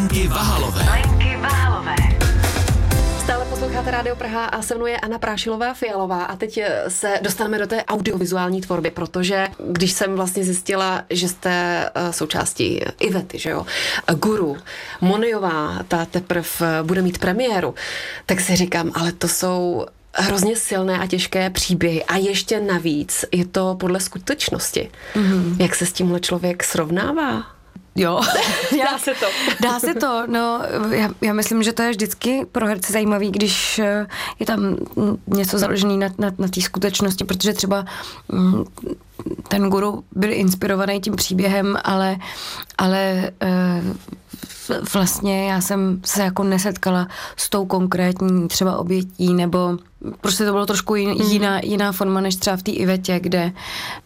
Lenky Vahalové. Stále posloucháte Rádio Praha a se mnou je Anna Prášilová-Fialová a teď se dostaneme do té audiovizuální tvorby, protože když jsem vlastně zjistila, že jste součástí Ivety, že jo, Guru, Moniová, ta teprve bude mít premiéru, tak si říkám, ale to jsou hrozně silné a těžké příběhy a ještě navíc je to podle skutečnosti. Mm-hmm. Jak se s tímhle člověk srovnává? Jo. Dá se to. No, já myslím, že to je vždycky pro herce zajímavý, když je tam něco založené na té skutečnosti, protože třeba ten Guru byl inspirovaný tím příběhem, ale vlastně já jsem se jako nesetkala s tou konkrétní třeba obětí, nebo prostě to bylo trošku jiná forma než třeba v té Ivetě, kde